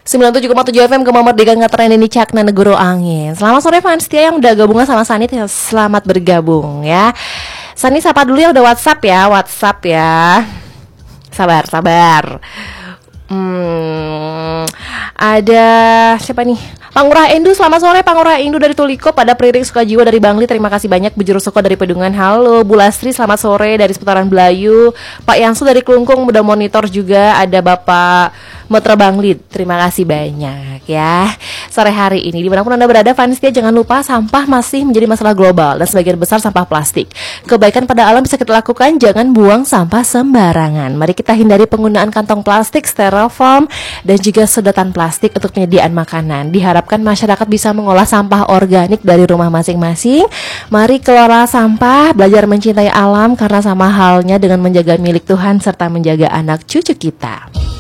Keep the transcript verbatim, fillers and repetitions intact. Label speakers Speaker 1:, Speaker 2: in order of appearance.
Speaker 1: sembilan puluh tujuh koma tujuh F M Kemerdekaan Ngetren ini Cakna Negoro Angin. Selamat sore fans setia yang udah gabungan sama Sanit, selamat bergabung ya. Sani sapa dulu ya, udah WhatsApp ya, WhatsApp ya. Sabar, sabar. Hmm, ada siapa nih? Pangurah Endu, selamat sore Pangurah Endu dari Tuliko. Pada Pririk Sukajiwa dari Bangli, terima kasih banyak. Bujur Soko dari Pedungan, halo. Bu Lastri, selamat sore dari seputaran Belayu. Pak Yansu dari Kelungkung, udah monitor juga. Ada Bapak Metra Bangli, terima kasih banyak ya. Sore hari ini dimanapun Anda berada, fans setia, jangan lupa sampah masih menjadi masalah global dan sebagian besar sampah plastik. Kebaikan pada alam bisa kita lakukan, jangan buang sampah sembarangan. Mari kita hindari penggunaan kantong plastik, styrofoam, dan juga sedotan plastik untuk penyediaan makanan. Diharapkan masyarakat bisa mengolah sampah organik dari rumah masing-masing. Mari kelola sampah, belajar mencintai alam, karena sama halnya dengan menjaga milik Tuhan serta menjaga anak cucu kita.